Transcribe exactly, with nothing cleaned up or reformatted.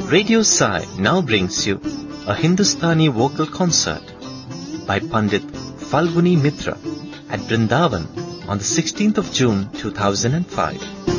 Radio Sai now brings you a Hindustani vocal concert by Pandit Falguni Mitra at Brindavan on the sixteenth of June two thousand five.